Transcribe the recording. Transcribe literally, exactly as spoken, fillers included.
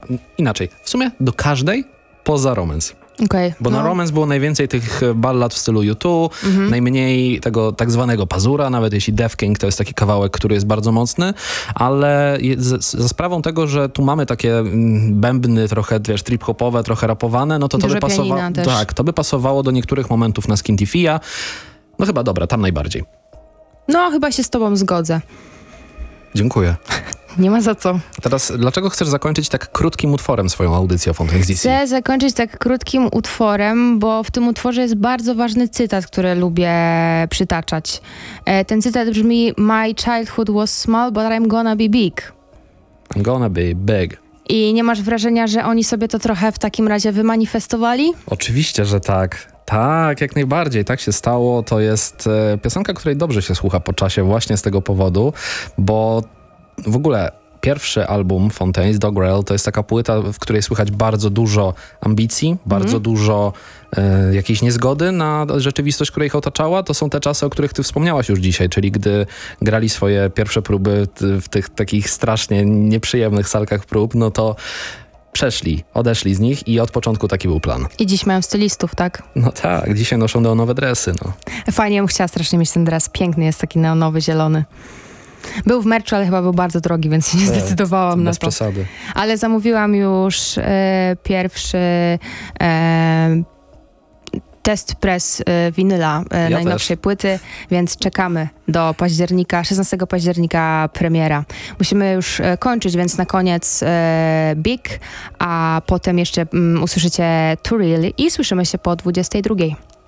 inaczej, w sumie do każdej poza Romance. Okay, Bo no. na Romance było najwięcej tych ballad w stylu U dwa, mhm. najmniej tego tak zwanego pazura, nawet jeśli Death King to jest taki kawałek, który jest bardzo mocny, ale za sprawą tego, że tu mamy takie bębny trochę, wiesz, trip-hopowe, trochę rapowane, no to to by pasowało. Tak, to by pasowało do niektórych momentów na Skinty Fia. No chyba dobra, tam najbardziej. No, chyba się z tobą zgodzę. Dziękuję. Nie ma za co. Teraz, dlaczego chcesz zakończyć tak krótkim utworem swoją audycję o Fontaine's D C? Chcę zakończyć tak krótkim utworem, bo w tym utworze jest bardzo ważny cytat, który lubię przytaczać. E, ten cytat brzmi: My childhood was small, but I'm gonna be big. I'm gonna be big. I nie masz wrażenia, że oni sobie to trochę w takim razie wymanifestowali? Oczywiście, że tak. Tak, jak najbardziej. Tak się stało. To jest e, piosenka, której dobrze się słucha po czasie właśnie z tego powodu, bo w ogóle pierwszy album Fontaine's, Dogrel, to jest taka płyta, w której słychać bardzo dużo ambicji, bardzo mm. dużo e, jakiejś niezgody na rzeczywistość, która ich otaczała. To są te czasy, o których ty wspomniałaś już dzisiaj, czyli gdy grali swoje pierwsze próby w tych takich strasznie nieprzyjemnych salkach prób, no to przeszli, odeszli z nich i od początku taki był plan. I dziś mają stylistów, tak? No tak, dzisiaj noszą neonowe dresy, no. Fajnie, bym chciała strasznie mieć ten dres. Piękny jest, taki neonowy, zielony. Był w merchu, ale chyba był bardzo drogi, więc nie zdecydowałam na to. Bez przesady. Ale zamówiłam już e, pierwszy e, test press e, winyla e, ja najnowszej też. płyty, więc czekamy do października, szesnastego października premiera. Musimy już e, kończyć, więc na koniec e, Big, a potem jeszcze mm, usłyszycie Too Real i słyszymy się po dwudziestej drugiej.